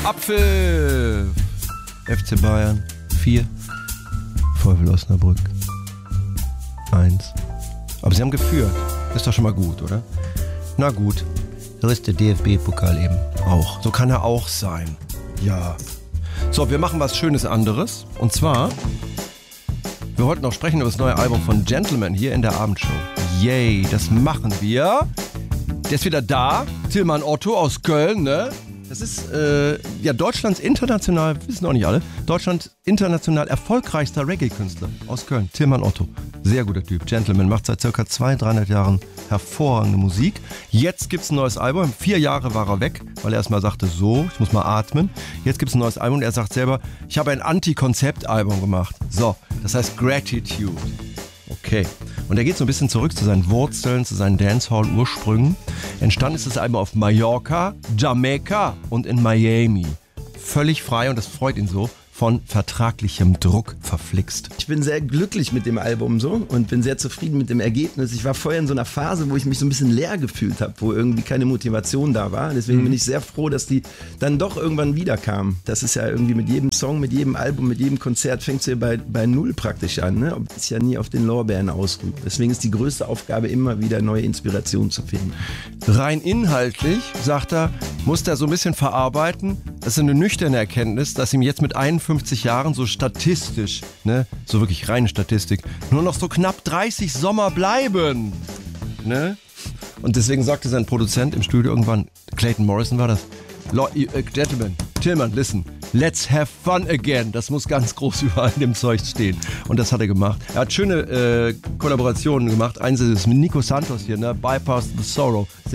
Apfel. FC Bayern 4, VfL Osnabrück 1. Aber sie haben geführt. Das ist doch schon mal gut, oder? Na gut, so ist der DFB-Pokal eben auch. So kann er auch sein. Ja. So, wir machen was Schönes anderes. Und zwar, wir wollten noch sprechen über das neue Album von Gentleman hier in der Abendshow. Yay, das machen wir. Der ist wieder da. Tilman Otto aus Köln, ne? Das ist ja Deutschlands international, wissen auch nicht alle, Deutschlands international erfolgreichster Reggae-Künstler aus Köln, Tilman Otto. Sehr guter Typ, Gentleman, macht seit ca. 200-300 Jahren hervorragende Musik. Jetzt gibt's ein neues Album, 4 Jahre war er weg, weil er erstmal sagte, so, ich muss mal atmen. Jetzt gibt's ein neues Album und er sagt selber, ich habe ein Anti-Konzept-Album gemacht. So, das heißt Gratitude. Okay. Und er geht so ein bisschen zurück zu seinen Wurzeln, zu seinen Dancehall-Ursprüngen. Entstanden ist das Album auf Mallorca, Jamaika und in Miami. Völlig frei, und das freut ihn so, von vertraglichem Druck verflixt. Ich bin sehr glücklich mit dem Album so und bin sehr zufrieden mit dem Ergebnis. Ich war vorher in so einer Phase, wo ich mich so ein bisschen leer gefühlt habe, wo irgendwie keine Motivation da war. Deswegen bin ich sehr froh, dass die dann doch irgendwann wiederkam. Das ist ja irgendwie mit jedem Song, mit jedem Album, mit jedem Konzert fängt es ja bei Null praktisch an. Ne? Das ist ja nie auf den Lorbeeren ausruht. Deswegen ist die größte Aufgabe immer wieder neue Inspiration zu finden. Rein inhaltlich, sagt er, muss er so ein bisschen verarbeiten. Das ist eine nüchterne Erkenntnis, dass ihm jetzt mit 51 Jahren so statistisch, ne, so wirklich reine Statistik, nur noch so knapp 30 Sommer bleiben. Ne? Und deswegen sagte sein Produzent im Studio irgendwann, Clayton Morrison war das, Gentlemen, Tilman, listen, let's have fun again. Das muss ganz groß überall in dem Zeug stehen. Und das hat er gemacht. Er hat schöne Kollaborationen gemacht. Eins ist mit Nico Santos hier, ne? Bypass the Sorrow. Sehr